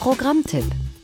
Programmtipp.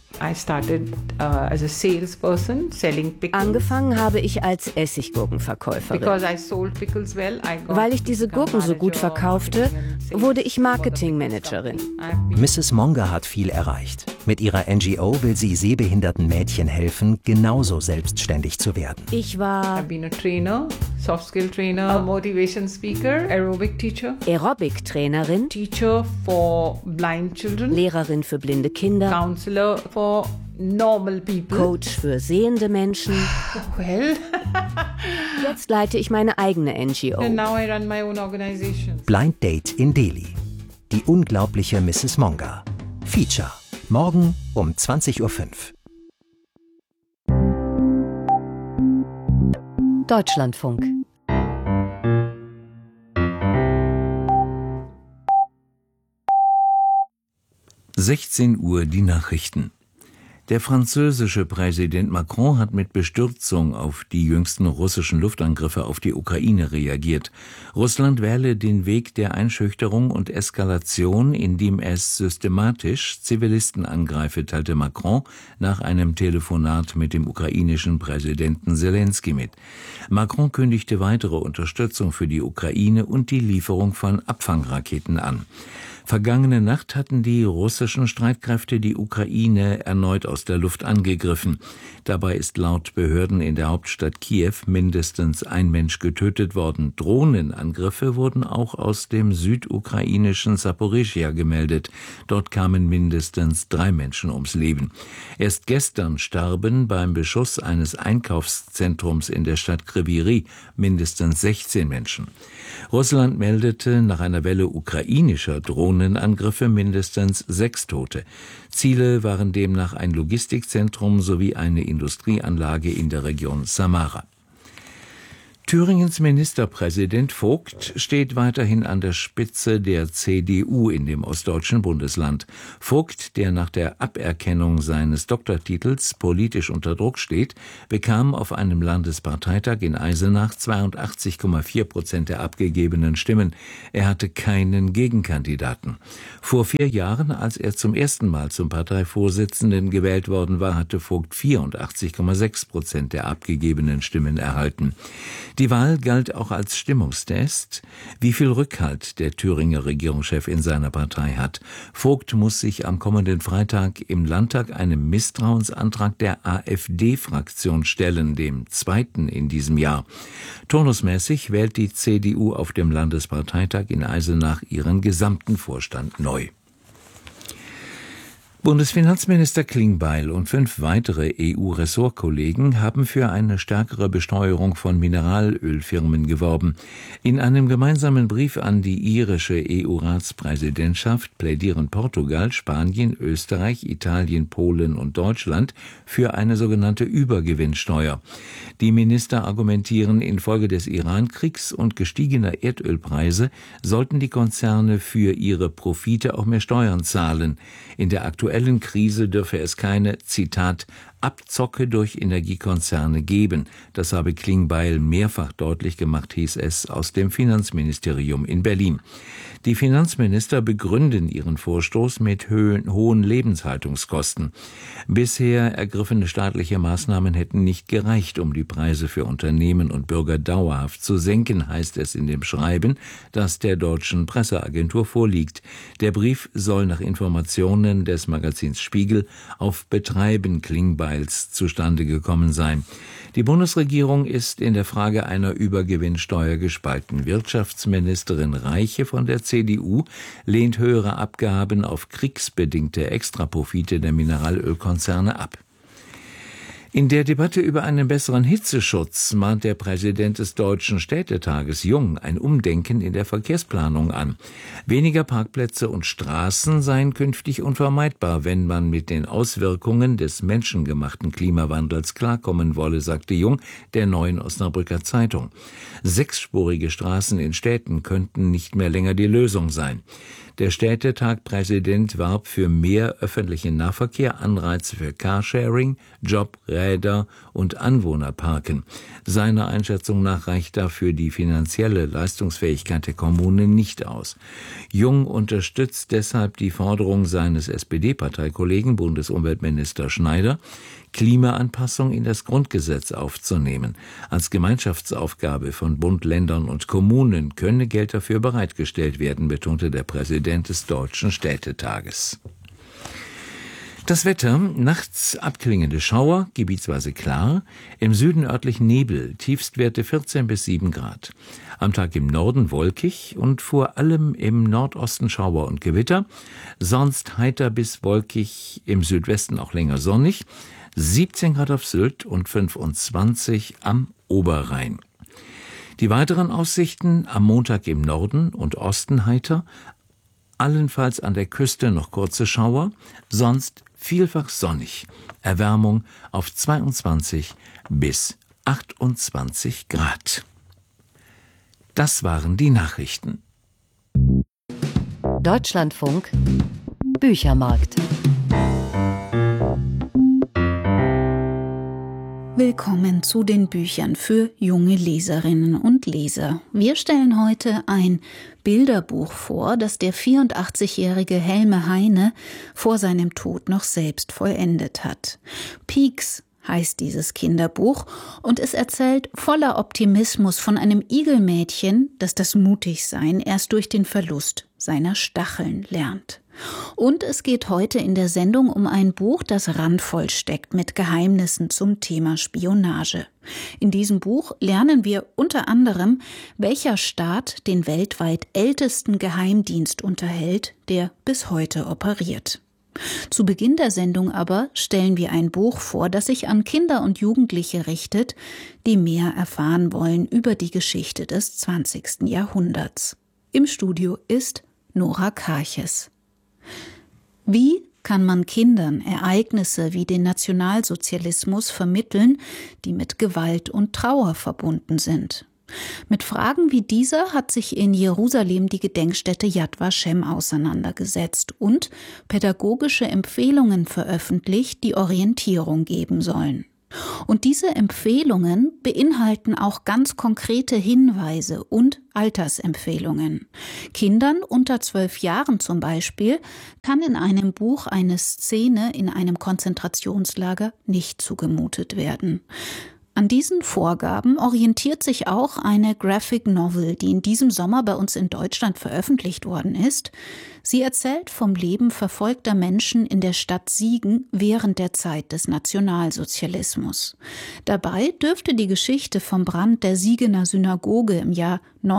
Angefangen habe ich als Essiggurkenverkäuferin. Weil ich diese Gurken so gut verkaufte, wurde ich Marketingmanagerin. Mrs. Monger hat viel erreicht. Mit ihrer NGO will sie sehbehinderten Mädchen helfen, genauso selbstständig zu werden. Ich war Trainer, Soft Skill Trainer, Motivation Speaker, Aerobic Teacher, Aerobic-Trainerin, Teacher for Blind Children, Lehrerin für blinde Kinder, Counselor for Normal People, Coach für sehende Menschen. Well, Jetzt leite ich meine eigene NGO. and now I run my own organization. Blind Date in Delhi. Die unglaubliche Mrs. Monger. Feature. Morgen um 20:05 Uhr. Deutschlandfunk. Uhr die Nachrichten. Der französische Präsident Macron hat mit Bestürzung auf die jüngsten russischen Luftangriffe auf die Ukraine reagiert. Russland wähle den Weg der Einschüchterung und Eskalation, indem es systematisch Zivilisten angreife, teilte Macron nach einem Telefonat mit dem ukrainischen Präsidenten Selenskyj mit. Macron kündigte weitere Unterstützung für die Ukraine und die Lieferung von Abfangraketen an. Vergangene Nacht hatten die russischen Streitkräfte die Ukraine erneut aus der Luft angegriffen. Dabei ist laut Behörden in der Hauptstadt Kiew mindestens ein Mensch getötet worden. Drohnenangriffe wurden auch aus dem südukrainischen Saporischschja gemeldet. Dort kamen mindestens 3 Menschen ums Leben. Erst gestern starben beim Beschuss eines Einkaufszentrums in der Stadt Kryvyi Rih mindestens 16 Menschen. Russland meldete nach einer Welle ukrainischer Drohnenangriffe mindestens 6 Tote. Ziele waren demnach ein Logistikzentrum sowie eine Industrieanlage in der Region Samara. Thüringens Ministerpräsident Vogt steht weiterhin an der Spitze der CDU in dem ostdeutschen Bundesland. Vogt, der nach der Aberkennung seines Doktortitels politisch unter Druck steht, bekam auf einem Landesparteitag in Eisenach 82,4% der abgegebenen Stimmen. Er hatte keinen Gegenkandidaten. Vor 4 Jahren, als er zum ersten Mal zum Parteivorsitzenden gewählt worden war, hatte Vogt 84,6% der abgegebenen Stimmen erhalten. Die Wahl galt auch als Stimmungstest, wie viel Rückhalt der Thüringer Regierungschef in seiner Partei hat. Vogt muss sich am kommenden Freitag im Landtag einem Misstrauensantrag der AfD-Fraktion stellen, dem 2. in diesem Jahr. Turnusmäßig wählt die CDU auf dem Landesparteitag in Eisenach ihren gesamten Vorstand neu. Bundesfinanzminister Klingbeil und 5 weitere EU-Ressortkollegen haben für eine stärkere Besteuerung von Mineralölfirmen geworben. In einem gemeinsamen Brief an die irische EU-Ratspräsidentschaft plädieren Portugal, Spanien, Österreich, Italien, Polen und Deutschland für eine sogenannte Übergewinnsteuer. Die Minister argumentieren, infolge des Iran-Kriegs und gestiegener Erdölpreise sollten die Konzerne für ihre Profite auch mehr Steuern zahlen. In der aktuellen Krise dürfe es keine, Zitat, Abzocke durch Energiekonzerne geben. Das habe Klingbeil mehrfach deutlich gemacht, hieß es aus dem Finanzministerium in Berlin. Die Finanzminister begründen ihren Vorstoß mit hohen Lebenshaltungskosten. Bisher ergriffene staatliche Maßnahmen hätten nicht gereicht, um die Preise für Unternehmen und Bürger dauerhaft zu senken, heißt es in dem Schreiben, das der deutschen Presseagentur vorliegt. Der Brief soll nach Informationen des Magazins Spiegel auf Betreiben Klingbeils zustande gekommen sein. Die Bundesregierung ist in der Frage einer Übergewinnsteuer gespalten. Wirtschaftsministerin Reiche von der CDU lehnt höhere Abgaben auf kriegsbedingte Extraprofite der Mineralölkonzerne ab. In der Debatte über einen besseren Hitzeschutz mahnt der Präsident des Deutschen Städtetages Jung ein Umdenken in der Verkehrsplanung an. Weniger Parkplätze und Straßen seien künftig unvermeidbar, wenn man mit den Auswirkungen des menschengemachten Klimawandels klarkommen wolle, sagte Jung der Neuen Osnabrücker Zeitung. 6-spurige Straßen in Städten könnten nicht mehr länger die Lösung sein. Der Städtetag-Präsident warb für mehr öffentlichen Nahverkehr, Anreize für Carsharing, Jobräder und Anwohnerparken. Seiner Einschätzung nach reicht dafür die finanzielle Leistungsfähigkeit der Kommunen nicht aus. Jung unterstützt deshalb die Forderung seines SPD-Parteikollegen Bundesumweltminister Schneider, Klimaanpassung in das Grundgesetz aufzunehmen. Als Gemeinschaftsaufgabe von Bund, Ländern und Kommunen könne Geld dafür bereitgestellt werden, betonte der Präsident des Deutschen Städtetages. Das Wetter: nachts abklingende Schauer, gebietsweise klar, im Süden örtlich Nebel, Tiefstwerte 14 bis 7 Grad. Am Tag im Norden wolkig und vor allem im Nordosten Schauer und Gewitter, sonst heiter bis wolkig, im Südwesten auch länger sonnig, 17 Grad auf Sylt und 25 am Oberrhein. Die weiteren Aussichten: am Montag im Norden und Osten heiter, allenfalls an der Küste noch kurze Schauer, sonst vielfach sonnig. Erwärmung auf 22 bis 28 Grad. Das waren die Nachrichten. Deutschlandfunk Büchermarkt. Willkommen zu den Büchern für junge Leserinnen und Leser. Wir stellen heute ein Bilderbuch vor, das der 84-jährige Helme Heine vor seinem Tod noch selbst vollendet hat. Peaks heißt dieses Kinderbuch und es erzählt voller Optimismus von einem Igelmädchen, das das Mutigsein erst durch den Verlust seiner Stacheln lernt. Und es geht heute in der Sendung um ein Buch, das randvoll steckt mit Geheimnissen zum Thema Spionage. In diesem Buch lernen wir unter anderem, welcher Staat den weltweit ältesten Geheimdienst unterhält, der bis heute operiert. Zu Beginn der Sendung aber stellen wir ein Buch vor, das sich an Kinder und Jugendliche richtet, die mehr erfahren wollen über die Geschichte des 20. Jahrhunderts. Im Studio ist Nora Karches. Wie kann man Kindern Ereignisse wie den Nationalsozialismus vermitteln, die mit Gewalt und Trauer verbunden sind? Mit Fragen wie dieser hat sich in Jerusalem die Gedenkstätte Yad Vashem auseinandergesetzt und pädagogische Empfehlungen veröffentlicht, die Orientierung geben sollen. Und diese Empfehlungen beinhalten auch ganz konkrete Hinweise und Altersempfehlungen. Kindern unter 12 Jahren zum Beispiel kann in einem Buch eine Szene in einem Konzentrationslager nicht zugemutet werden. An diesen Vorgaben orientiert sich auch eine Graphic Novel, die in diesem Sommer bei uns in Deutschland veröffentlicht worden ist. Sie erzählt vom Leben verfolgter Menschen in der Stadt Siegen während der Zeit des Nationalsozialismus. Dabei dürfte die Geschichte vom Brand der Siegener Synagoge im Jahr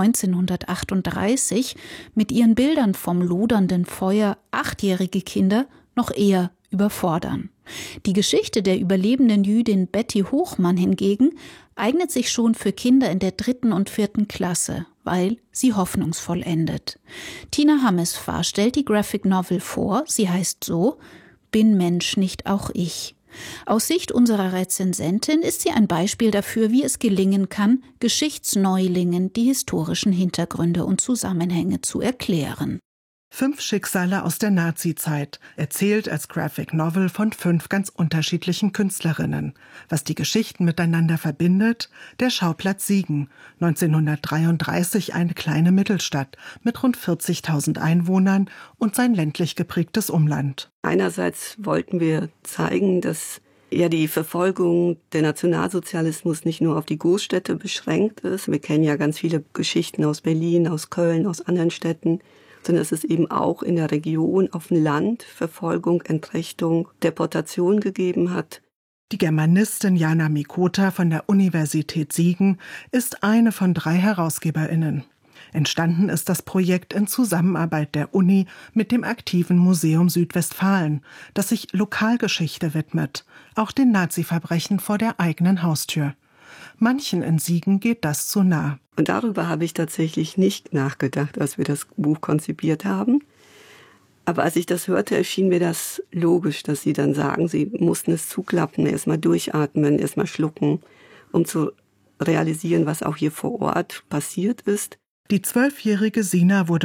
1938 mit ihren Bildern vom lodernden Feuer 8-jährige Kinder noch eher überfordern. Die Geschichte der überlebenden Jüdin Betty Hochmann hingegen eignet sich schon für Kinder in der 3. und 4. Klasse, weil sie hoffnungsvoll endet. Tina Hammesfahr stellt die Graphic Novel vor. Sie heißt so: Bin Mensch nicht auch ich? Aus Sicht unserer Rezensentin ist sie ein Beispiel dafür, wie es gelingen kann, Geschichtsneulingen die historischen Hintergründe und Zusammenhänge zu erklären. 5 Schicksale aus der Nazizeit, erzählt als Graphic Novel von 5 ganz unterschiedlichen Künstlerinnen. Was die Geschichten miteinander verbindet: der Schauplatz Siegen, 1933 eine kleine Mittelstadt mit rund 40.000 Einwohnern und sein ländlich geprägtes Umland. Einerseits wollten wir zeigen, dass die Verfolgung der Nationalsozialismus nicht nur auf die Großstädte beschränkt ist. Wir kennen ja ganz viele Geschichten aus Berlin, aus Köln, aus anderen Städten, sondern dass es eben auch in der Region, auf dem Land, Verfolgung, Entrechtung, Deportation gegeben hat. Die Germanistin Jana Mikota von der Universität Siegen ist eine von 3 HerausgeberInnen. Entstanden ist das Projekt in Zusammenarbeit der Uni mit dem aktiven Museum Südwestfalen, das sich Lokalgeschichte widmet, auch den Nazi-Verbrechen vor der eigenen Haustür. Manchen in Siegen geht das zu nah. Und darüber habe ich tatsächlich nicht nachgedacht, als wir das Buch konzipiert haben. Aber als ich das hörte, erschien mir das logisch, dass sie dann sagen, sie mussten es zuklappen, erstmal durchatmen, erstmal schlucken, um zu realisieren, was auch hier vor Ort passiert ist. Die 12-jährige Sina wurde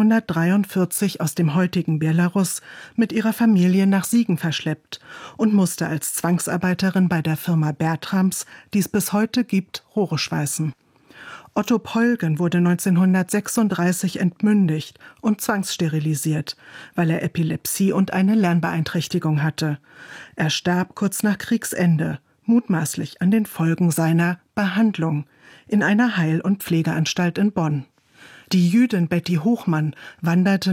1943 aus dem heutigen Belarus mit ihrer Familie nach Siegen verschleppt und musste als Zwangsarbeiterin bei der Firma Bertrams, die es bis heute gibt, Rohre schweißen. Otto Polgen wurde 1936 entmündigt und zwangssterilisiert, weil er Epilepsie und eine Lernbeeinträchtigung hatte. Er starb kurz nach Kriegsende, mutmaßlich an den Folgen seiner Behandlung in einer Heil- und Pflegeanstalt in Bonn. Die Jüdin Betty Hochmann wanderte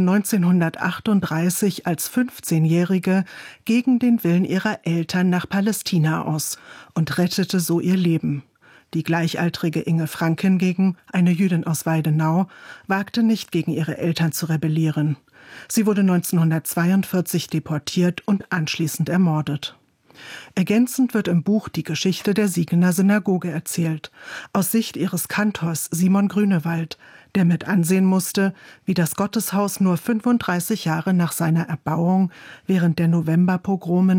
1938 als 15-Jährige gegen den Willen ihrer Eltern nach Palästina aus und rettete so ihr Leben. Die gleichaltrige Inge Frank hingegen, eine Jüdin aus Weidenau, wagte nicht gegen ihre Eltern zu rebellieren. Sie wurde 1942 deportiert und anschließend ermordet. Ergänzend wird im Buch die Geschichte der Siegener Synagoge erzählt, aus Sicht ihres Kantors Simon Grünewald, der mit ansehen musste, wie das Gotteshaus nur 35 Jahre nach seiner Erbauung während der Novemberpogrome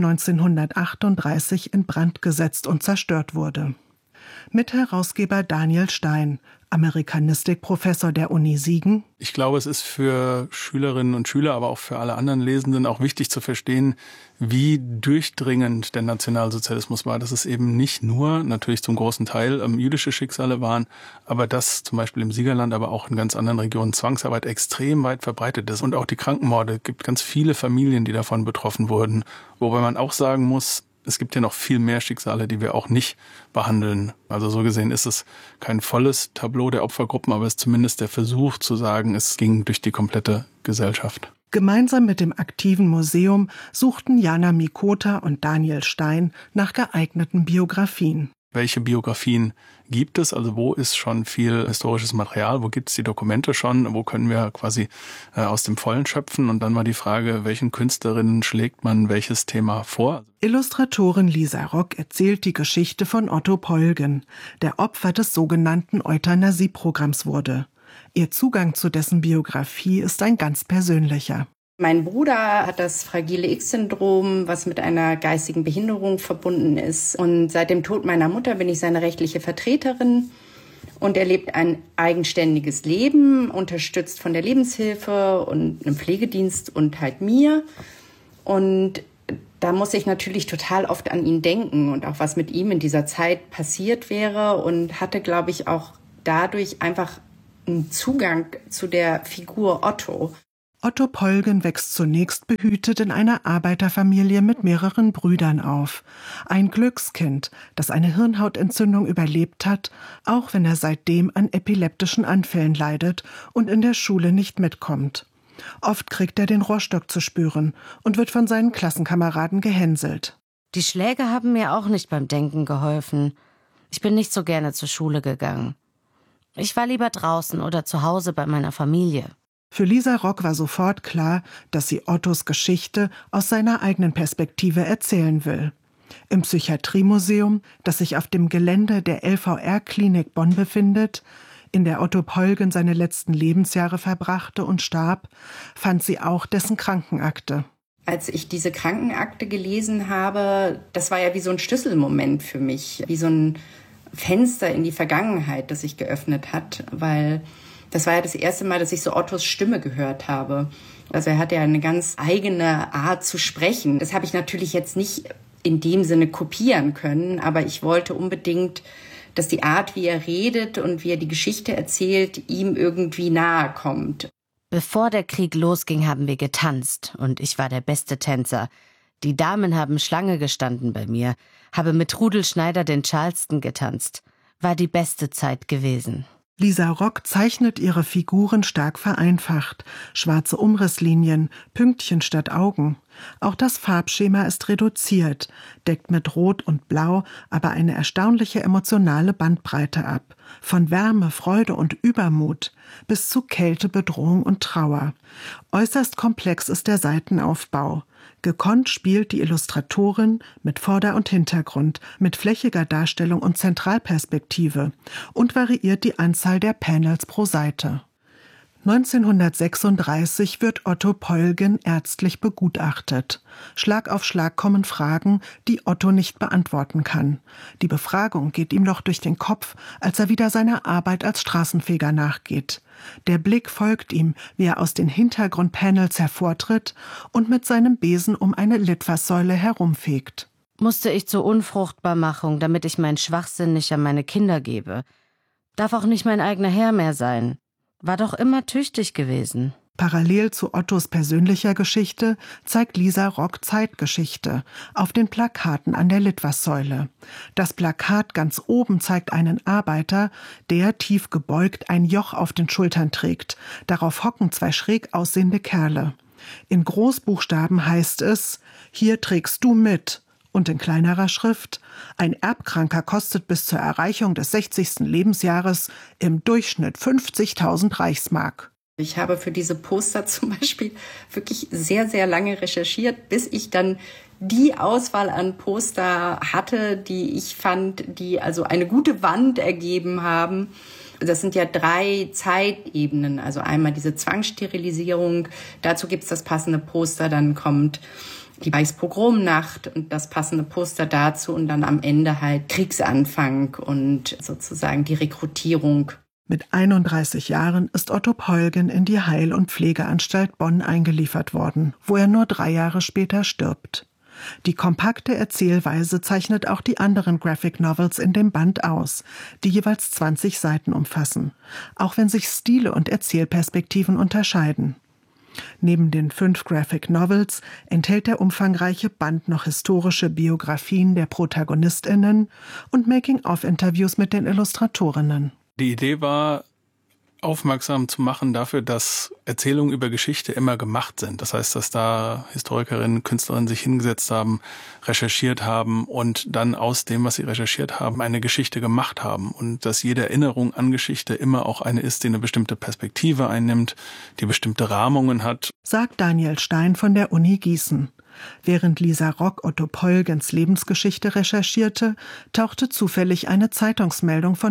1938 in Brand gesetzt und zerstört wurde. Mitherausgeber Daniel Stein, Amerikanistikprofessor der Uni Siegen. Ich glaube, es ist für Schülerinnen und Schüler, aber auch für alle anderen Lesenden auch wichtig zu verstehen, wie durchdringend der Nationalsozialismus war. Dass es eben nicht nur, natürlich zum großen Teil, jüdische Schicksale waren, aber dass zum Beispiel im Siegerland, aber auch in ganz anderen Regionen Zwangsarbeit extrem weit verbreitet ist. Und auch die Krankenmorde, es gibt ganz viele Familien, die davon betroffen wurden. Wobei man auch sagen muss, es gibt ja noch viel mehr Schicksale, die wir auch nicht behandeln. Also so gesehen ist es kein volles Tableau der Opfergruppen, aber es ist zumindest der Versuch zu sagen, es ging durch die komplette Gesellschaft. Gemeinsam mit dem aktiven Museum suchten Jana Mikota und Daniel Stein nach geeigneten Biografien. Welche Biografien gibt es? Also wo ist schon viel historisches Material? Wo gibt es die Dokumente schon? Wo können wir quasi aus dem Vollen schöpfen? Und dann mal die Frage, welchen Künstlerinnen schlägt man welches Thema vor? Illustratorin Lisa Rock erzählt die Geschichte von Otto Polgen, der Opfer des sogenannten Euthanasie-Programms wurde. Ihr Zugang zu dessen Biografie ist ein ganz persönlicher. Mein Bruder hat das fragile X-Syndrom, was mit einer geistigen Behinderung verbunden ist. Und seit dem Tod meiner Mutter bin ich seine rechtliche Vertreterin. Und er lebt ein eigenständiges Leben, unterstützt von der Lebenshilfe und einem Pflegedienst und halt mir. Und da muss ich natürlich total oft an ihn denken und auch was mit ihm in dieser Zeit passiert wäre. Und hatte, glaube ich, auch dadurch einfach einen Zugang zu der Figur Otto. Otto Polgen wächst zunächst behütet in einer Arbeiterfamilie mit mehreren Brüdern auf. Ein Glückskind, das eine Hirnhautentzündung überlebt hat, auch wenn er seitdem an epileptischen Anfällen leidet und in der Schule nicht mitkommt. Oft kriegt er den Rohrstock zu spüren und wird von seinen Klassenkameraden gehänselt. Die Schläge haben mir auch nicht beim Denken geholfen. Ich bin nicht so gerne zur Schule gegangen. Ich war lieber draußen oder zu Hause bei meiner Familie. Für Lisa Rock war sofort klar, dass sie Ottos Geschichte aus seiner eigenen Perspektive erzählen will. Im Psychiatriemuseum, das sich auf dem Gelände der LVR-Klinik Bonn befindet, in der Otto Polgen seine letzten Lebensjahre verbrachte und starb, fand sie auch dessen Krankenakte. Als ich diese Krankenakte gelesen habe, das war ja wie so ein Schlüsselmoment für mich, wie so ein Fenster in die Vergangenheit, das sich geöffnet hat, weil das war ja das erste Mal, dass ich so Ottos Stimme gehört habe. Also er hat ja eine ganz eigene Art zu sprechen. Das habe ich natürlich jetzt nicht in dem Sinne kopieren können, aber ich wollte unbedingt, dass die Art, wie er redet und wie er die Geschichte erzählt, ihm irgendwie nahe kommt. Bevor der Krieg losging, haben wir getanzt und ich war der beste Tänzer. Die Damen haben Schlange gestanden bei mir, habe mit Rudel Schneider den Charleston getanzt. War die beste Zeit gewesen. Lisa Rock zeichnet ihre Figuren stark vereinfacht. Schwarze Umrisslinien, Pünktchen statt Augen. Auch das Farbschema ist reduziert, deckt mit Rot und Blau aber eine erstaunliche emotionale Bandbreite ab. Von Wärme, Freude und Übermut bis zu Kälte, Bedrohung und Trauer. Äußerst komplex ist der Seitenaufbau. Gekonnt spielt die Illustratorin mit Vorder- und Hintergrund, mit flächiger Darstellung und Zentralperspektive und variiert die Anzahl der Panels pro Seite. 1936 wird Otto Poilgen ärztlich begutachtet. Schlag auf Schlag kommen Fragen, die Otto nicht beantworten kann. Die Befragung geht ihm noch durch den Kopf, als er wieder seiner Arbeit als Straßenfeger nachgeht. Der Blick folgt ihm, wie er aus den Hintergrundpanels hervortritt und mit seinem Besen um eine Litfaßsäule herumfegt. Musste ich zur Unfruchtbarmachung, damit ich meinen Schwachsinn nicht an meine Kinder gebe. Darf auch nicht mein eigener Herr mehr sein. War doch immer tüchtig gewesen. Parallel zu Ottos persönlicher Geschichte zeigt Lisa Rock Zeitgeschichte auf den Plakaten an der Litfaßsäule. Das Plakat ganz oben zeigt einen Arbeiter, der tief gebeugt ein Joch auf den Schultern trägt. Darauf hocken zwei schräg aussehende Kerle. In Großbuchstaben heißt es: Hier trägst du mit. Und in kleinerer Schrift: Ein Erbkranker kostet bis zur Erreichung des 60. Lebensjahres im Durchschnitt 50.000 Reichsmark. Ich habe für diese Poster zum Beispiel wirklich sehr, sehr lange recherchiert, bis ich dann die Auswahl an Poster hatte, die ich fand, die also eine gute Wand ergeben haben. Das sind ja 3 Zeitebenen, also einmal diese Zwangssterilisierung, dazu gibt's das passende Poster, dann kommt die Reichspogromnacht und das passende Poster dazu und dann am Ende halt Kriegsanfang und sozusagen die Rekrutierung. Mit 31 Jahren ist Otto Poilgen in die Heil- und Pflegeanstalt Bonn eingeliefert worden, wo er nur 3 Jahre später stirbt. Die kompakte Erzählweise zeichnet auch die anderen Graphic Novels in dem Band aus, die jeweils 20 Seiten umfassen, auch wenn sich Stile und Erzählperspektiven unterscheiden. Neben den 5 Graphic Novels enthält der umfangreiche Band noch historische Biografien der ProtagonistInnen und Making-of-Interviews mit den Illustratorinnen. Die Idee war, aufmerksam zu machen dafür, dass Erzählungen über Geschichte immer gemacht sind. Das heißt, dass da Historikerinnen, Künstlerinnen sich hingesetzt haben, recherchiert haben und dann aus dem, was sie recherchiert haben, eine Geschichte gemacht haben. Und dass jede Erinnerung an Geschichte immer auch eine ist, die eine bestimmte Perspektive einnimmt, die bestimmte Rahmungen hat. Sagt Daniel Stein von der Uni Gießen. Während Lisa Rock Otto Poilgens Lebensgeschichte recherchierte, tauchte zufällig eine Zeitungsmeldung von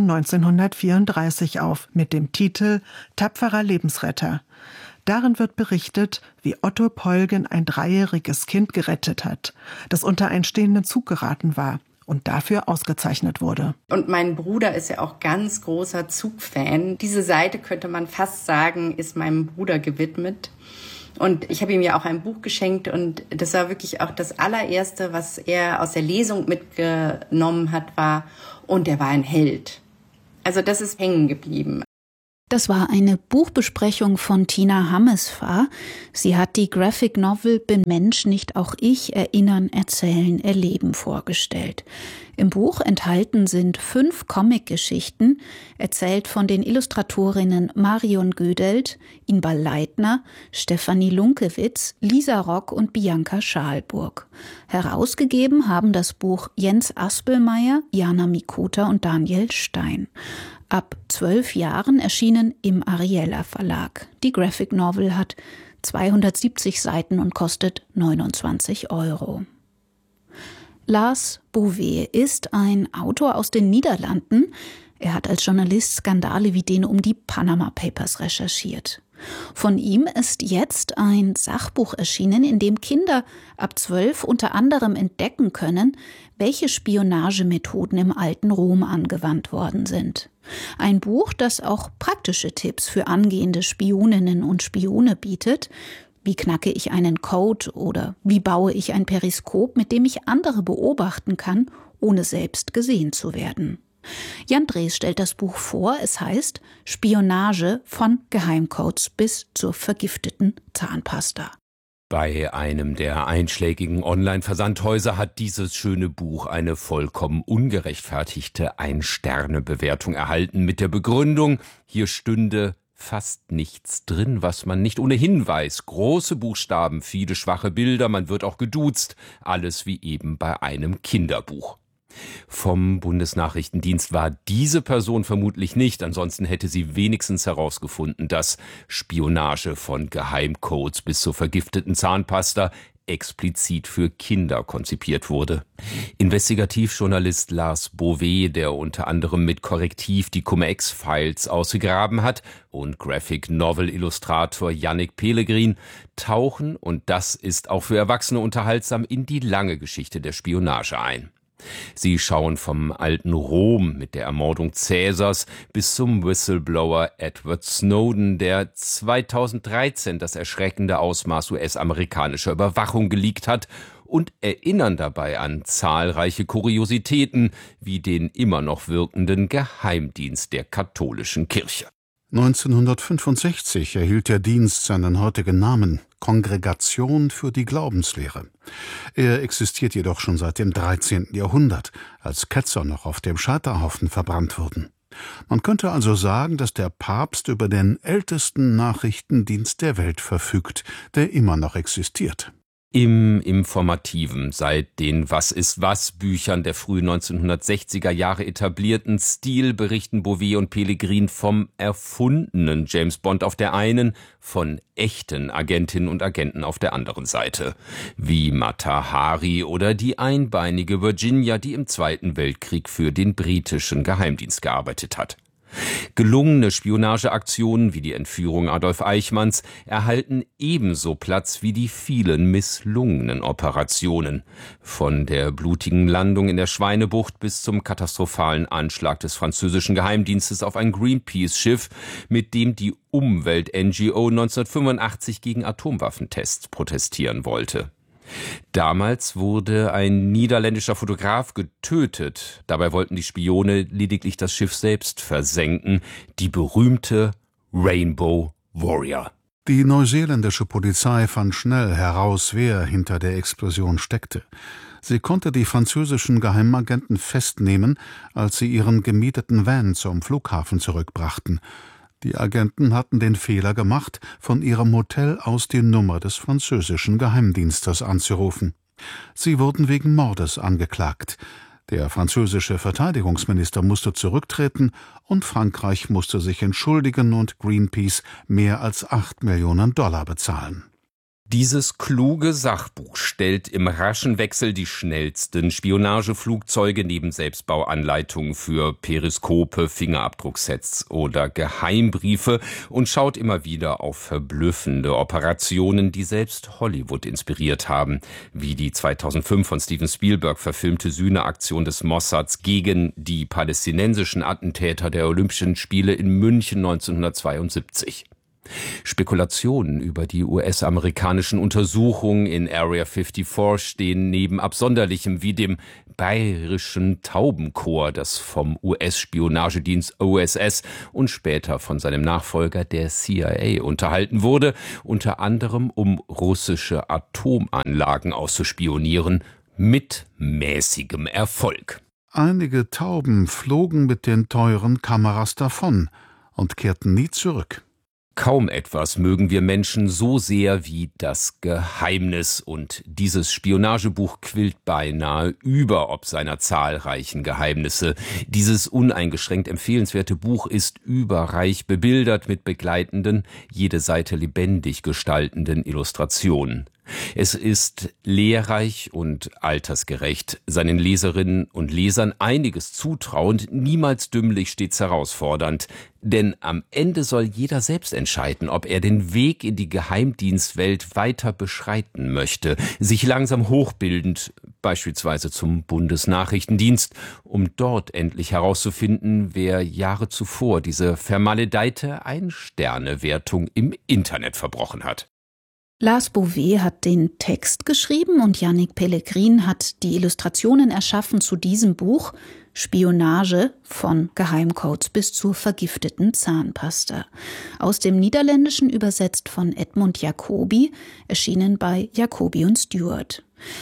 1934 auf mit dem Titel »Tapferer Lebensretter«. Darin wird berichtet, wie Otto Poilgen ein 3-jähriges Kind gerettet hat, das unter einen stehenden Zug geraten war und dafür ausgezeichnet wurde. Und mein Bruder ist ja auch ganz großer Zugfan. Diese Seite, könnte man fast sagen, ist meinem Bruder gewidmet. Und ich habe ihm ja auch ein Buch geschenkt und das war wirklich auch das allererste, was er aus der Lesung mitgenommen hat, war: Und er war ein Held. Also das ist hängen geblieben. Das war eine Buchbesprechung von Tina Hammesfahr. Sie hat die Graphic Novel »Bin Mensch, nicht auch ich? Erinnern, erzählen, erleben« vorgestellt. Im Buch enthalten sind 5 Comic-Geschichten, erzählt von den Illustratorinnen Marion Gödelt, Inbal Leitner, Stefanie Lunkewitz, Lisa Rock und Bianca Schalburg. Herausgegeben haben das Buch Jens Aspelmeier, Jana Mikota und Daniel Stein. Ab 12 Jahren erschienen im Ariella Verlag. Die Graphic Novel hat 270 Seiten und kostet 29 €. Lars Bouvet ist ein Autor aus den Niederlanden. Er hat als Journalist Skandale wie den um die Panama Papers recherchiert. Von ihm ist jetzt ein Sachbuch erschienen, in dem Kinder ab 12 unter anderem entdecken können, welche Spionagemethoden im alten Rom angewandt worden sind. Ein Buch, das auch praktische Tipps für angehende Spioninnen und Spione bietet. Wie knacke ich einen Code oder wie baue ich ein Periskop, mit dem ich andere beobachten kann, ohne selbst gesehen zu werden. Jan Drees stellt das Buch vor. Es heißt Spionage von Geheimcodes bis zur vergifteten Zahnpasta. Bei einem der einschlägigen Online-Versandhäuser hat dieses schöne Buch eine vollkommen ungerechtfertigte 1-Sterne-Bewertung erhalten mit der Begründung, hier stünde fast nichts drin, was man nicht ohnehin weiß. Große Buchstaben, viele schwache Bilder, man wird auch geduzt. Alles wie eben bei einem Kinderbuch. Vom Bundesnachrichtendienst war diese Person vermutlich nicht, ansonsten hätte sie wenigstens herausgefunden, dass Spionage von Geheimcodes bis zur vergifteten Zahnpasta explizit für Kinder konzipiert wurde. Investigativjournalist Lars Bové, der unter anderem mit Korrektiv die Cum-Ex-Files ausgegraben hat, und Graphic-Novel-Illustrator Yannick Pellegrin tauchen, und das ist auch für Erwachsene unterhaltsam, in die lange Geschichte der Spionage ein. Sie schauen vom alten Rom mit der Ermordung Cäsars bis zum Whistleblower Edward Snowden, der 2013 das erschreckende Ausmaß US-amerikanischer Überwachung geleakt hat, und erinnern dabei an zahlreiche Kuriositäten wie den immer noch wirkenden Geheimdienst der katholischen Kirche. 1965 erhielt der Dienst seinen heutigen Namen, Kongregation für die Glaubenslehre. Er existiert jedoch schon seit dem 13. Jahrhundert, als Ketzer noch auf dem Scheiterhaufen verbrannt wurden. Man könnte also sagen, dass der Papst über den ältesten Nachrichtendienst der Welt verfügt, der immer noch existiert. Im informativen, seit den Was-ist-was-Büchern der frühen 1960er Jahre etablierten Stil berichten Bové und Pellegrin vom erfundenen James Bond auf der einen, von echten Agentinnen und Agenten auf der anderen Seite. Wie Mata Hari oder die einbeinige Virginia, die im Zweiten Weltkrieg für den britischen Geheimdienst gearbeitet hat. Gelungene Spionageaktionen wie die Entführung Adolf Eichmanns erhalten ebenso Platz wie die vielen misslungenen Operationen. Von der blutigen Landung in der Schweinebucht bis zum katastrophalen Anschlag des französischen Geheimdienstes auf ein Greenpeace-Schiff, mit dem die Umwelt-NGO 1985 gegen Atomwaffentests protestieren wollte. Damals wurde ein niederländischer Fotograf getötet. Dabei wollten die Spione lediglich das Schiff selbst versenken. Die berühmte Rainbow Warrior. Die neuseeländische Polizei fand schnell heraus, wer hinter der Explosion steckte. Sie konnte die französischen Geheimagenten festnehmen, als sie ihren gemieteten Van zum Flughafen zurückbrachten. Die Agenten hatten den Fehler gemacht, von ihrem Hotel aus die Nummer des französischen Geheimdienstes anzurufen. Sie wurden wegen Mordes angeklagt. Der französische Verteidigungsminister musste zurücktreten und Frankreich musste sich entschuldigen und Greenpeace mehr als $8 Millionen bezahlen. Dieses kluge Sachbuch stellt im raschen Wechsel die schnellsten Spionageflugzeuge neben Selbstbauanleitungen für Periskope, Fingerabdrucksets oder Geheimbriefe und schaut immer wieder auf verblüffende Operationen, die selbst Hollywood inspiriert haben, wie die 2005 von Steven Spielberg verfilmte Sühneaktion des Mossads gegen die palästinensischen Attentäter der Olympischen Spiele in München 1972. Spekulationen über die US-amerikanischen Untersuchungen in Area 54 stehen neben Absonderlichem wie dem Bayerischen Taubenchor, das vom US-Spionagedienst OSS und später von seinem Nachfolger der CIA unterhalten wurde, unter anderem um russische Atomanlagen auszuspionieren, mit mäßigem Erfolg. Einige Tauben flogen mit den teuren Kameras davon und kehrten nie zurück. Kaum etwas mögen wir Menschen so sehr wie das Geheimnis, und dieses Spionagebuch quillt beinahe über ob seiner zahlreichen Geheimnisse. Dieses uneingeschränkt empfehlenswerte Buch ist überreich bebildert mit begleitenden, jede Seite lebendig gestaltenden Illustrationen. Es ist lehrreich und altersgerecht, seinen Leserinnen und Lesern einiges zutrauend, niemals dümmlich, stets herausfordernd. Denn am Ende soll jeder selbst entscheiden, ob er den Weg in die Geheimdienstwelt weiter beschreiten möchte, sich langsam hochbildend, beispielsweise zum Bundesnachrichtendienst, um dort endlich herauszufinden, wer Jahre zuvor diese vermaledeite Ein-Sterne-Wertung im Internet verbrochen hat. Lars Bové hat den Text geschrieben und Yannick Pellegrin hat die Illustrationen erschaffen zu diesem Buch Spionage von Geheimcodes bis zur vergifteten Zahnpasta. Aus dem Niederländischen übersetzt von Edmund Jacobi, erschienen bei Jacobi & Stewart.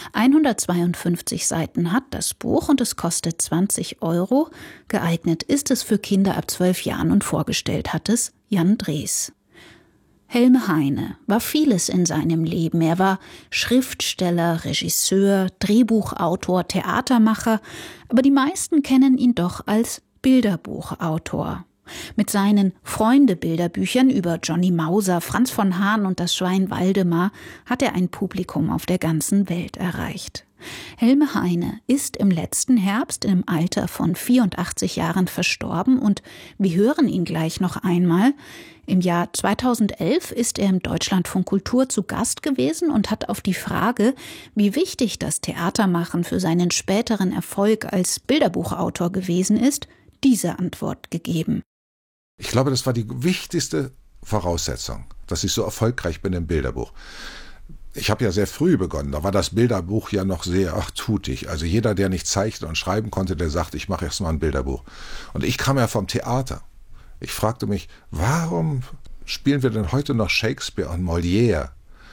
152 Seiten hat das Buch und es kostet 20 €. Geeignet ist es für Kinder ab 12 Jahren und vorgestellt hat es Jan Drees. Helme Heine war vieles in seinem Leben. Er war Schriftsteller, Regisseur, Drehbuchautor, Theatermacher, aber die meisten kennen ihn doch als Bilderbuchautor. Mit seinen Freunde-Bilderbüchern über Johnny Mauser, Franz von Hahn und das Schwein Waldemar hat er ein Publikum auf der ganzen Welt erreicht. Helme Heine ist im letzten Herbst im Alter von 84 Jahren verstorben und wir hören ihn gleich noch einmal. Im Jahr 2011 ist er im Deutschlandfunk Kultur zu Gast gewesen und hat auf die Frage, wie wichtig das Theatermachen für seinen späteren Erfolg als Bilderbuchautor gewesen ist, diese Antwort gegeben. Ich glaube, das war die wichtigste Voraussetzung, dass ich so erfolgreich bin im Bilderbuch. Ich habe ja sehr früh begonnen, da war das Bilderbuch ja noch sehr tutig. Also jeder, der nicht zeichnen und schreiben konnte, der sagt, ich mache erst mal ein Bilderbuch. Und ich kam ja vom Theater. Ich fragte mich, warum spielen wir denn heute noch Shakespeare und Molière?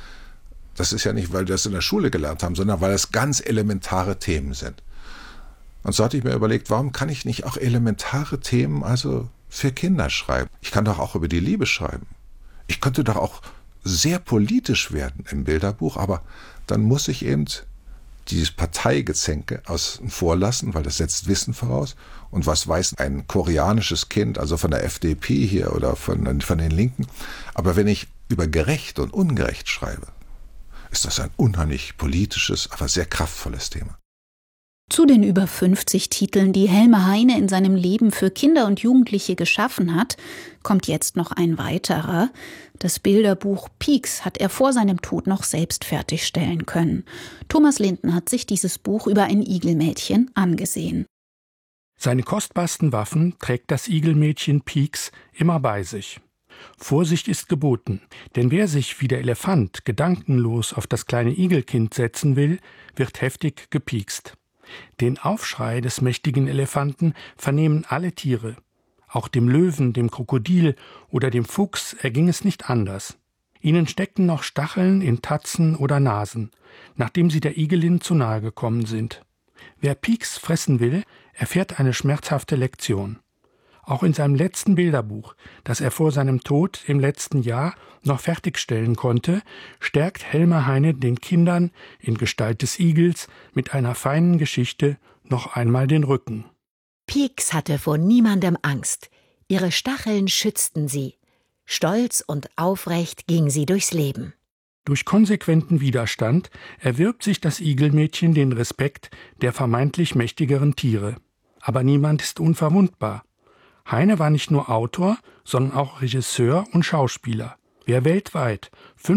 Das ist ja nicht, weil wir das in der Schule gelernt haben, sondern weil das ganz elementare Themen sind. Und so hatte ich mir überlegt, warum kann ich nicht auch elementare Themen also für Kinder schreiben? Ich kann doch auch über die Liebe schreiben. Ich könnte doch auch sehr politisch werden im Bilderbuch, aber dann muss ich eben dieses Parteigezänke außen vor lassen, weil das setzt Wissen voraus. Und was weiß ein koreanisches Kind, also von der FDP hier oder von den Linken. Aber wenn ich über gerecht und ungerecht schreibe, ist das ein unheimlich politisches, aber sehr kraftvolles Thema. Zu den über 50 Titeln, die Helme Heine in seinem Leben für Kinder und Jugendliche geschaffen hat, kommt jetzt noch ein weiterer. Das Bilderbuch Pieks hat er vor seinem Tod noch selbst fertigstellen können. Thomas Linden hat sich dieses Buch über ein Igelmädchen angesehen. Seine kostbarsten Waffen trägt das Igelmädchen Pieks immer bei sich. Vorsicht ist geboten, denn wer sich wie der Elefant gedankenlos auf das kleine Igelkind setzen will, wird heftig gepiekst. Den Aufschrei des mächtigen Elefanten vernehmen alle Tiere. Auch dem Löwen, dem Krokodil oder dem Fuchs erging es nicht anders. Ihnen steckten noch Stacheln in Tatzen oder Nasen, nachdem sie der Igelin zu nahe gekommen sind. Wer Pieks fressen will, erfährt eine schmerzhafte Lektion. Auch in seinem letzten Bilderbuch, das er vor seinem Tod im letzten Jahr noch fertigstellen konnte, stärkt Helme Heine den Kindern in Gestalt des Igels mit einer feinen Geschichte noch einmal den Rücken. Pieks hatte vor niemandem Angst. Ihre Stacheln schützten sie. Stolz und aufrecht ging sie durchs Leben. Durch konsequenten Widerstand erwirbt sich das Igelmädchen den Respekt der vermeintlich mächtigeren Tiere. Aber niemand ist unverwundbar. Heine war nicht nur Autor, sondern auch Regisseur und Schauspieler. Wer weltweit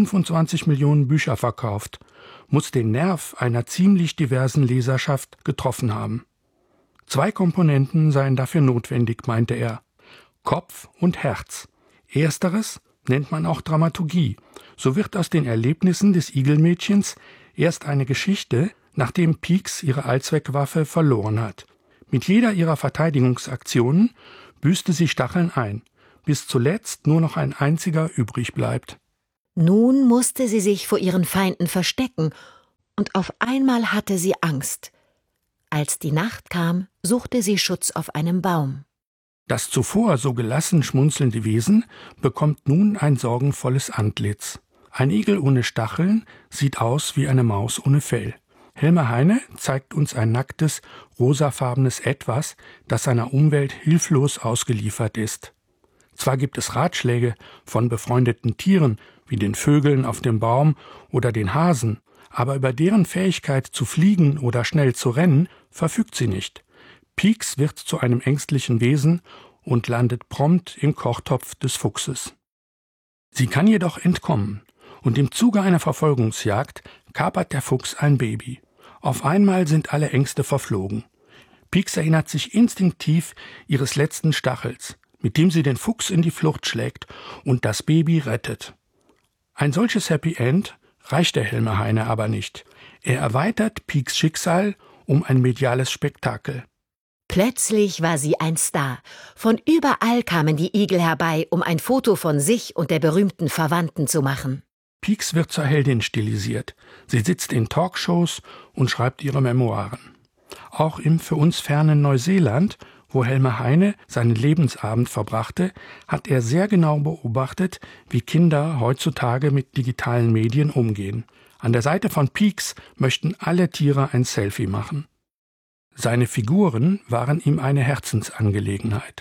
25 Millionen Bücher verkauft, muss den Nerv einer ziemlich diversen Leserschaft getroffen haben. 2 Komponenten seien dafür notwendig, meinte er: Kopf und Herz. Ersteres nennt man auch Dramaturgie. So wird aus den Erlebnissen des Igelmädchens erst eine Geschichte, nachdem Pieks ihre Allzweckwaffe verloren hat. Mit jeder ihrer Verteidigungsaktionen büßte sie Stacheln ein, bis zuletzt nur noch ein einziger übrig bleibt. Nun musste sie sich vor ihren Feinden verstecken, und auf einmal hatte sie Angst. Als die Nacht kam, suchte sie Schutz auf einem Baum. Das zuvor so gelassen schmunzelnde Wesen bekommt nun ein sorgenvolles Antlitz. Ein Igel ohne Stacheln sieht aus wie eine Maus ohne Fell. Helme Heine zeigt uns ein nacktes, rosafarbenes Etwas, das seiner Umwelt hilflos ausgeliefert ist. Zwar gibt es Ratschläge von befreundeten Tieren, wie den Vögeln auf dem Baum oder den Hasen, aber über deren Fähigkeit zu fliegen oder schnell zu rennen verfügt sie nicht. Pieks wird zu einem ängstlichen Wesen und landet prompt im Kochtopf des Fuchses. Sie kann jedoch entkommen, und im Zuge einer Verfolgungsjagd kapert der Fuchs ein Baby. Auf einmal sind alle Ängste verflogen. Pieks erinnert sich instinktiv ihres letzten Stachels, mit dem sie den Fuchs in die Flucht schlägt und das Baby rettet. Ein solches Happy End reicht der Helme Heine aber nicht. Er erweitert Pieks Schicksal um ein mediales Spektakel. Plötzlich war sie ein Star. Von überall kamen die Igel herbei, um ein Foto von sich und der berühmten Verwandten zu machen. Pieks wird zur Heldin stilisiert. Sie sitzt in Talkshows und schreibt ihre Memoiren. Auch im für uns fernen Neuseeland, wo Helme Heine seinen Lebensabend verbrachte, hat er sehr genau beobachtet, wie Kinder heutzutage mit digitalen Medien umgehen. An der Seite von Pieks möchten alle Tiere ein Selfie machen. Seine Figuren waren ihm eine Herzensangelegenheit.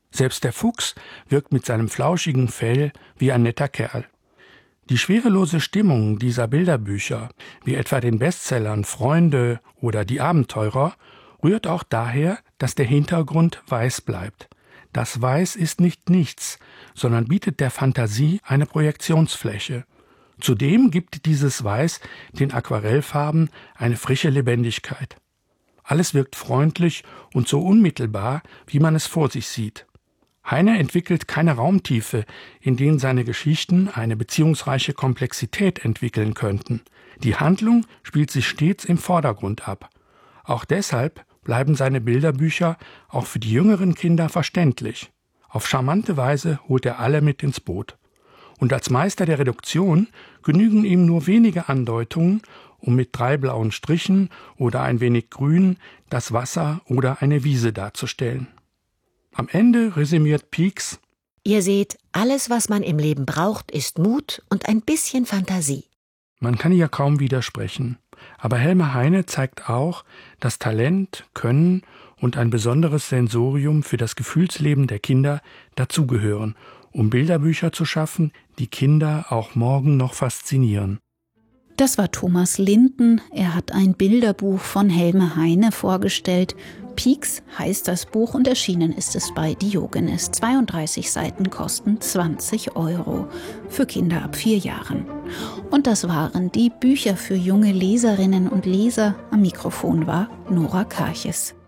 Selbst der Fuchs wirkt mit seinem flauschigen Fell wie ein netter Kerl. Die schwerelose Stimmung dieser Bilderbücher, wie etwa den Bestsellern Freunde oder Die Abenteurer, rührt auch daher, dass der Hintergrund weiß bleibt. Das Weiß ist nicht nichts, sondern bietet der Fantasie eine Projektionsfläche. Zudem gibt dieses Weiß den Aquarellfarben eine frische Lebendigkeit. Alles wirkt freundlich und so unmittelbar, wie man es vor sich sieht. Heine entwickelt keine Raumtiefe, in denen seine Geschichten eine beziehungsreiche Komplexität entwickeln könnten. Die Handlung spielt sich stets im Vordergrund ab. Auch deshalb bleiben seine Bilderbücher auch für die jüngeren Kinder verständlich. Auf charmante Weise holt er alle mit ins Boot. Und als Meister der Reduktion genügen ihm nur wenige Andeutungen, um mit 3 blauen Strichen oder ein wenig Grün das Wasser oder eine Wiese darzustellen. Am Ende resümiert Pieks: Ihr seht, alles, was man im Leben braucht, ist Mut und ein bisschen Fantasie. Man kann ihr kaum widersprechen. Aber Helme Heine zeigt auch, dass Talent, Können und ein besonderes Sensorium für das Gefühlsleben der Kinder dazugehören, um Bilderbücher zu schaffen, die Kinder auch morgen noch faszinieren. Das war Thomas Linden. Er hat ein Bilderbuch von Helme Heine vorgestellt. Pieks heißt das Buch und erschienen ist es bei Diogenes. 32 Seiten kosten 20 € für Kinder ab 4 Jahren. Und das waren die Bücher für junge Leserinnen und Leser. Am Mikrofon war Nora Karches.